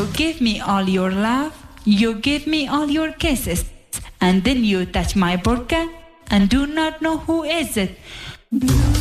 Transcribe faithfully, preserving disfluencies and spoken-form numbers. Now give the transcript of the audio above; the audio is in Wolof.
You give me all your love, you give me all your kisses, and then you touch my burqa and do not know who is it.